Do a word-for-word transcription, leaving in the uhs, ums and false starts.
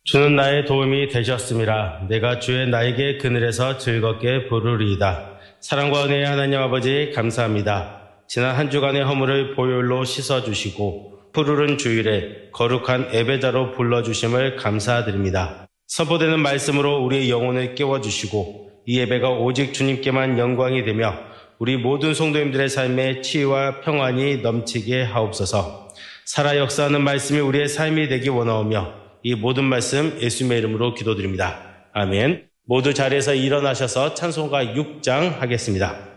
주는 나의 도움이 되셨음이라. 내가 주의 나에게 그늘에서 즐겁게 부르리이다. 사랑과 은혜의 하나님 아버지 감사합니다. 지난 한 주간의 허물을 보혈로 씻어주시고 푸르른 주일에 거룩한 예배자로 불러주심을 감사드립니다. 선포되는 말씀으로 우리의 영혼을 깨워주시고 이 예배가 오직 주님께만 영광이 되며 우리 모든 성도님들의 삶에 치유와 평안이 넘치게 하옵소서. 살아 역사하는 말씀이 우리의 삶이 되기 원하오며 이 모든 말씀 예수님의 이름으로 기도드립니다. 아멘. 모두 자리에서 일어나셔서 찬송가 육 장 하겠습니다.